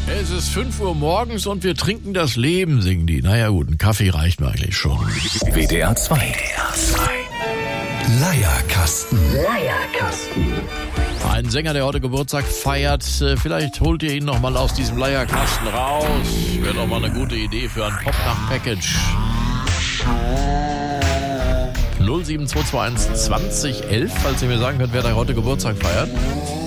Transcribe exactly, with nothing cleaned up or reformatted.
Es ist fünf Uhr morgens und wir trinken das Leben, singen die. Naja gut, ein Kaffee reicht mir eigentlich schon. W D R zwei. Leierkasten. Leierkasten. Ein Sänger, der heute Geburtstag feiert. Vielleicht holt ihr ihn noch mal aus diesem Leierkasten raus. Wäre doch mal eine gute Idee für ein Pop-Nacht-Package. null sieben zwei zwei eins zwanzig elf, falls ihr mir sagen könnt, wer da heute Geburtstag feiert.